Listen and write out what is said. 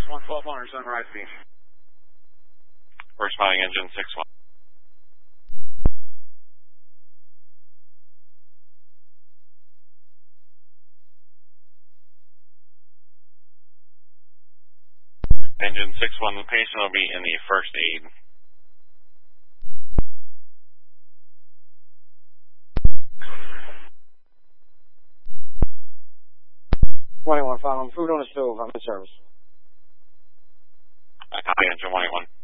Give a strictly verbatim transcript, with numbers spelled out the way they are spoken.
one, twelve hundred Sunrise Beach. We're responding engine six one. Engine six one, the patient will be in the first aid. twenty-one, following food on the stove. I'm in service. I copy engine one eight one.